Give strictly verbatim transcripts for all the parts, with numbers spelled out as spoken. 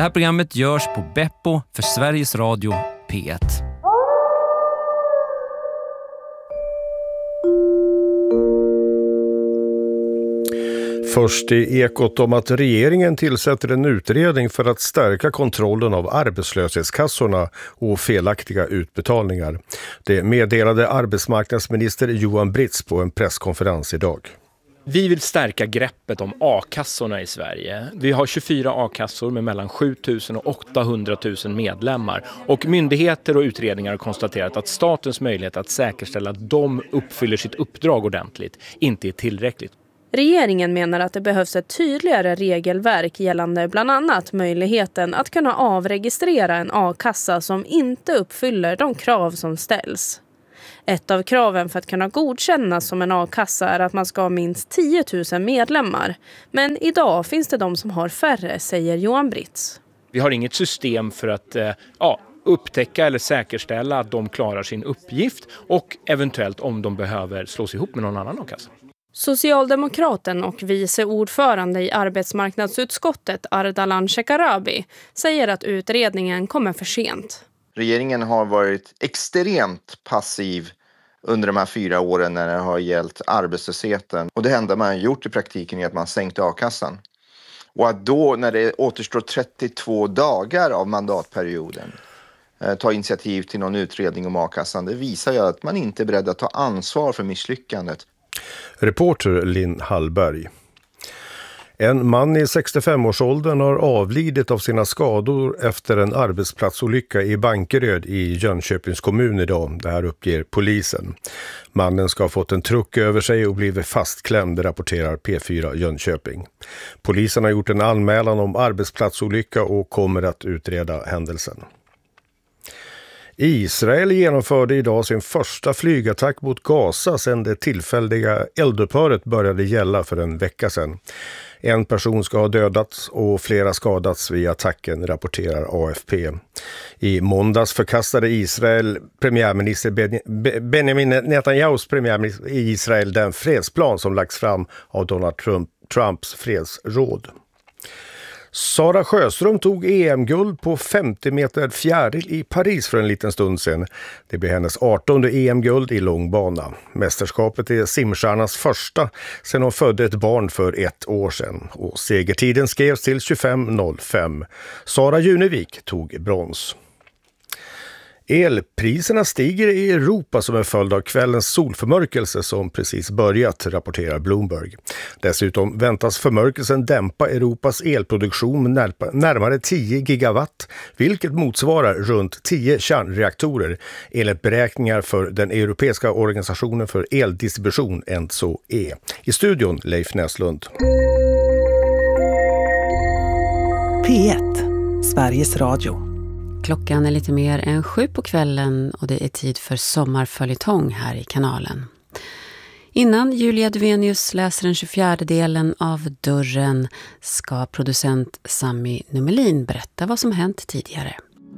Det här programmet görs på Beppo för Sveriges Radio P ett. Först i Ekot om att regeringen tillsätter en utredning för att stärka kontrollen av arbetslöshetskassorna och felaktiga utbetalningar. Det meddelade arbetsmarknadsminister Johan Britz på en presskonferens idag. Vi vill stärka greppet om a-kassorna i Sverige. Vi har tjugofyra a-kassor med mellan sju tusen och åttahundra tusen medlemmar. Och myndigheter och utredningar har konstaterat att statens möjlighet att säkerställa att de uppfyller sitt uppdrag ordentligt inte är tillräckligt. Regeringen menar att det behövs ett tydligare regelverk gällande bland annat möjligheten att kunna avregistrera en a-kassa som inte uppfyller de krav som ställs. Ett av kraven för att kunna godkännas som en a-kassa är att man ska ha minst tio tusen medlemmar. Men idag finns det de som har färre, säger Johan Britz. Vi har inget system för att eh, ja, upptäcka eller säkerställa att de klarar sin uppgift och eventuellt om de behöver slås ihop med någon annan a-kassa. Socialdemokraten och vice ordförande i arbetsmarknadsutskottet Ardalan Shekarabi säger att utredningen kommer för sent. Regeringen har varit extremt passiv under de här fyra åren när det har gällt arbetslösheten. Och det enda man har gjort i praktiken är att man sänkte a-kassan. Och att då när det återstår trettiotvå dagar av mandatperioden eh, ta initiativ till någon utredning om a-kassan, det visar ju att man inte är beredd att ta ansvar för misslyckandet. Reporter Linn Hallberg. En man i sextiofem-årsåldern har avlidit av sina skador efter en arbetsplatsolycka i Bankeröd i Jönköpings kommun idag. Det här uppger polisen. Mannen ska ha fått en truck över sig och blivit fastklämd, rapporterar P fyra Jönköping. Polisen har gjort en anmälan om arbetsplatsolycka och kommer att utreda händelsen. Israel genomförde idag sin första flygattack mot Gaza sedan det tillfälliga eldupphöret började gälla för en vecka sedan. En person ska ha dödats och flera skadats vid attacken, rapporterar A F P. I måndags förkastade Israel premiärminister Benjamin Netanyahus premiärminister i Israel den fredsplan som lagts fram av Donald Trump, Trumps fredsråd. Sara Sjöström tog E M-guld på femtio meter fjäril i Paris för en liten stund sedan. Det blir hennes artonde E M-guld i långbana. Mästerskapet är simstjärnas första sedan hon födde ett barn för ett år sedan. Och segertiden skrevs till tjugofem noll fem. Sara Junevik tog brons. Elpriserna stiger i Europa som en följd av kvällens solförmörkelse som precis börjat, rapporterar Bloomberg. Dessutom väntas förmörkelsen dämpa Europas elproduktion med närmare tio gigawatt, vilket motsvarar runt tio kärnreaktorer, enligt beräkningar för den europeiska organisationen för eldistribution N S O E. I studion Leif Näslund. P ett, Sveriges Radio. Klockan är lite mer än sju på kvällen och det är tid för sommarföljetong här i kanalen. Innan Julia Duvenius läser den tjugofjärde delen av Dörren ska producent Sami Numelin berätta vad som hänt tidigare.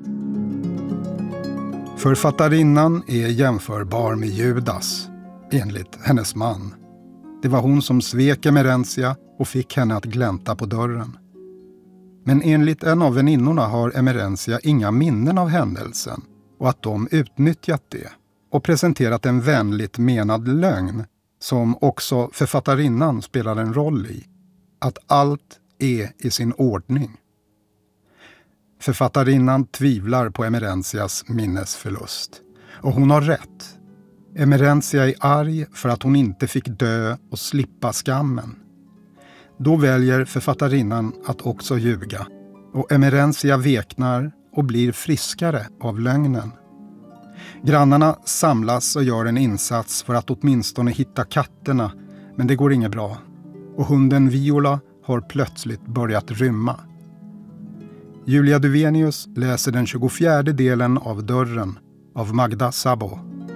Författarinnan är jämförbar med Judas, enligt hennes man. Det var hon som svek Emerentia och fick henne att glänta på dörren. Men enligt en av väninnorna har Emerentia inga minnen av händelsen och att de utnyttjat det och presenterat en vänligt menad lögn som också författarinnan spelar en roll i. Att allt är i sin ordning. Författarinnan tvivlar på Emerentias minnesförlust. Och hon har rätt. Emerentia är arg för att hon inte fick dö och slippa skammen. Då väljer författarinnan att också ljuga. Och Emerentia veknar och blir friskare av lögnen. Grannarna samlas och gör en insats för att åtminstone hitta katterna. Men det går inget bra. Och hunden Viola har plötsligt börjat rymma. Julia Duvenius läser den tjugofjärde delen av Dörren av Magda Sabo.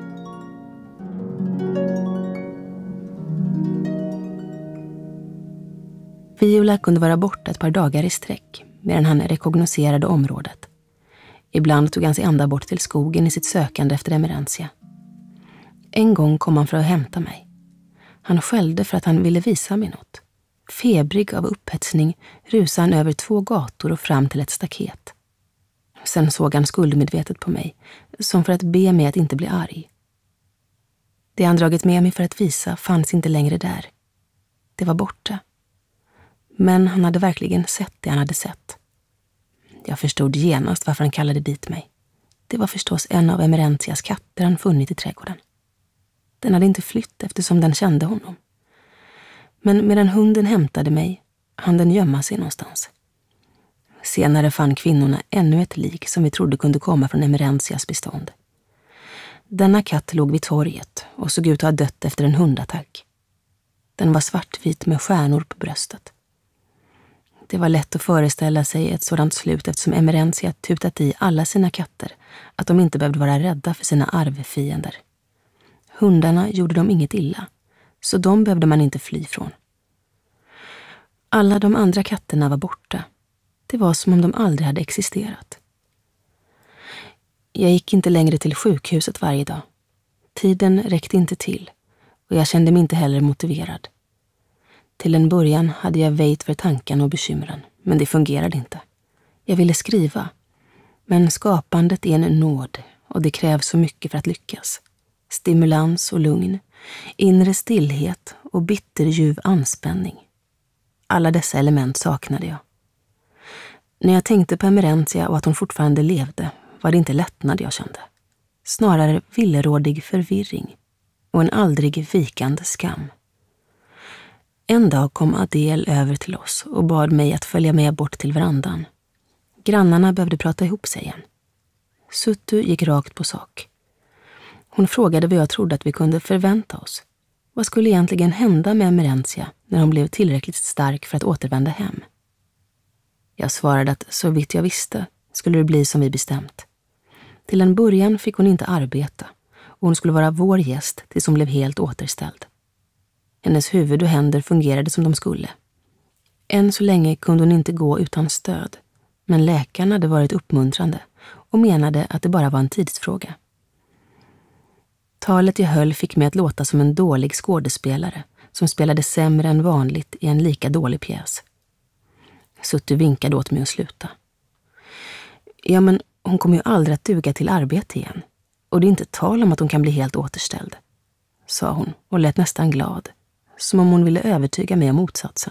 Viola kunde vara borta ett par dagar i sträck medan han rekognoserade området. Ibland tog han sig ända bort till skogen i sitt sökande efter Emerentia. En gång kom han för att hämta mig. Han skällde för att han ville visa mig något. Febrig av upphetsning rusade han över två gator och fram till ett staket. Sen såg han skuldmedvetet på mig, som för att be mig att inte bli arg. Det han dragit med mig för att visa fanns inte längre där. Det var borta. Men han hade verkligen sett det han hade sett. Jag förstod genast varför han kallade dit mig. Det var förstås en av Emerentias katter han funnit i trädgården. Den hade inte flytt eftersom den kände honom. Men medan hunden hämtade mig, hann den gömma sig någonstans. Senare fann kvinnorna ännu ett lik som vi trodde kunde komma från Emerentias bestånd. Denna katt låg vid torget och såg ut att ha dött efter en hundattack. Den var svartvit med stjärnor på bröstet. Det var lätt att föreställa sig ett sådant slut eftersom Emerentia tutat i alla sina katter att de inte behövde vara rädda för sina arvfiender. Hundarna gjorde dem inget illa, så de behövde man inte fly från. Alla de andra katterna var borta. Det var som om de aldrig hade existerat. Jag gick inte längre till sjukhuset varje dag. Tiden räckte inte till och jag kände mig inte heller motiverad. Till en början hade jag väjt för tankarna och bekymren, men det fungerade inte. Jag ville skriva, men skapandet är en nåd och det krävs så mycket för att lyckas. Stimulans och lugn, inre stillhet och bitterljuv anspänning. Alla dessa element saknade jag. När jag tänkte på Emerentia och att hon fortfarande levde var det inte lättnad jag kände. Snarare villrådig förvirring och en aldrig vikande skam. En dag kom Adel över till oss och bad mig att följa med bort till verandan. Grannarna behövde prata ihop sig igen. Suttu gick rakt på sak. Hon frågade vad jag trodde att vi kunde förvänta oss. Vad skulle egentligen hända med Emerentia när hon blev tillräckligt stark för att återvända hem? Jag svarade att så vitt jag visste skulle det bli som vi bestämt. Till en början fick hon inte arbeta och hon skulle vara vår gäst tills hon blev helt återställd. Hennes huvud och händer fungerade som de skulle. Än så länge kunde hon inte gå utan stöd, men läkarna hade varit uppmuntrande och menade att det bara var en tidsfråga. Talet jag höll fick mig att låta som en dålig skådespelare som spelade sämre än vanligt i en lika dålig pjäs. Suttu vinkade åt mig att sluta. Ja, men hon kommer ju aldrig att duga till arbete igen. Och det är inte tal om att hon kan bli helt återställd, sa hon och lät nästan glad, som om hon ville övertyga mig om motsatsen.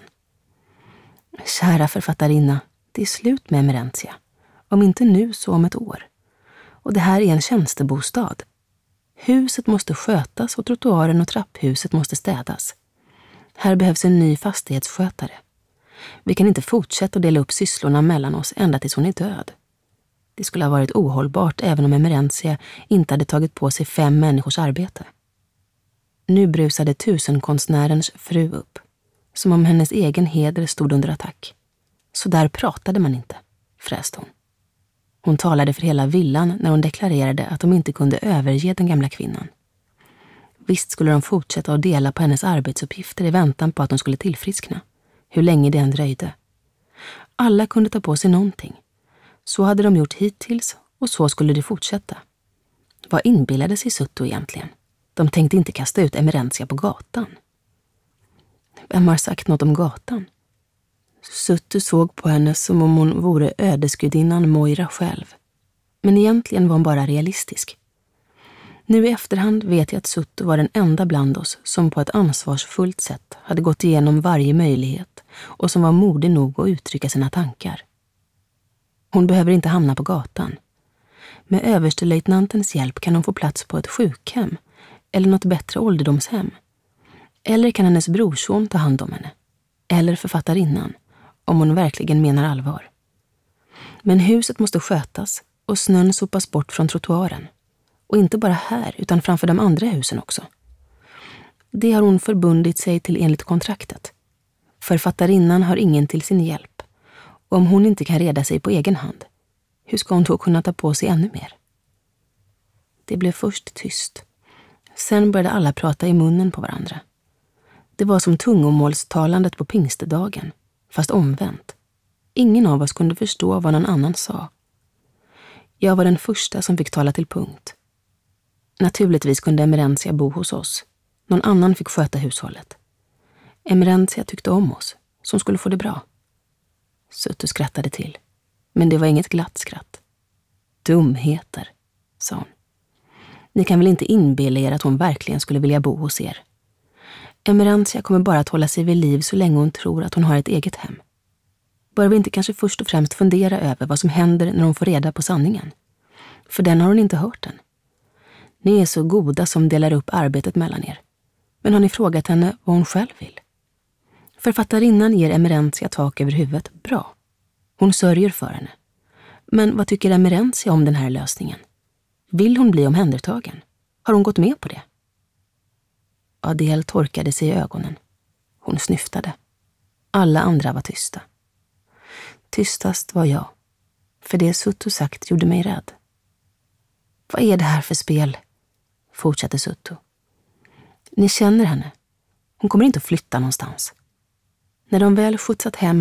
Kära författarinna, det är slut med Emerentia. Om inte nu så om ett år. Och det här är en tjänstebostad. Huset måste skötas och trottoaren och trapphuset måste städas. Här behövs en ny fastighetsskötare. Vi kan inte fortsätta att dela upp sysslorna mellan oss ända tills hon är död. Det skulle ha varit ohållbart även om Emerentia inte hade tagit på sig fem människors arbete. Nu brusade tusenkonstnärens fru upp, som om hennes egen heder stod under attack. Så där pratade man inte, fräste hon. Hon talade för hela villan när hon deklarerade att de inte kunde överge den gamla kvinnan. Visst skulle de fortsätta att dela på hennes arbetsuppgifter i väntan på att hon skulle tillfriskna, hur länge det än dröjde. Alla kunde ta på sig någonting. Så hade de gjort hittills och så skulle det fortsätta. Vad inbillade sig Suttu egentligen? De tänkte inte kasta ut Emerentia på gatan. Vem har sagt något om gatan? Suttu såg på henne som om hon vore ödesgudinnan Moira själv. Men egentligen var hon bara realistisk. Nu i efterhand vet jag att Suttu var den enda bland oss som på ett ansvarsfullt sätt hade gått igenom varje möjlighet och som var modig nog att uttrycka sina tankar. Hon behöver inte hamna på gatan. Med överstelöjtnantens hjälp kan hon få plats på ett sjukhem eller något bättre ålderdomshem. Eller kan hennes brorson ta hand om henne. Eller författarinnan, om hon verkligen menar allvar. Men huset måste skötas och snön sopas bort från trottoaren. Och inte bara här utan framför de andra husen också. Det har hon förbundit sig till enligt kontraktet. Författarinnan har ingen till sin hjälp. Och om hon inte kan reda sig på egen hand, hur ska hon då kunna ta på sig ännu mer? Det blev först tyst. Sen började alla prata i munnen på varandra. Det var som tungomålstalandet på pingstedagen, fast omvänt. Ingen av oss kunde förstå vad någon annan sa. Jag var den första som fick tala till punkt. Naturligtvis kunde Emerentia bo hos oss. Någon annan fick sköta hushållet. Emerentia tyckte om oss, som skulle få det bra. Suttu skrattade till, men det var inget glatt skratt. Dumheter, sa hon. Ni kan väl inte inbilla er att hon verkligen skulle vilja bo hos er. Emerentia kommer bara att hålla sig vid liv så länge hon tror att hon har ett eget hem. Bör vi inte kanske först och främst fundera över vad som händer när hon får reda på sanningen? För den har hon inte hört än. Ni är så goda som delar upp arbetet mellan er. Men har ni frågat henne vad hon själv vill? Författarinnan ger Emerentia tak över huvudet bra. Hon sörjer för henne. Men vad tycker Emerentia om den här lösningen? Vill hon bli omhändertagen? Har hon gått med på det? Adele torkade sig i ögonen. Hon snyftade. Alla andra var tysta. Tystast var jag. För det Suttu sagt gjorde mig rädd. Vad är det här för spel? Fortsatte Suttu. Ni känner henne. Hon kommer inte att flytta någonstans. När de väl skjutsat hem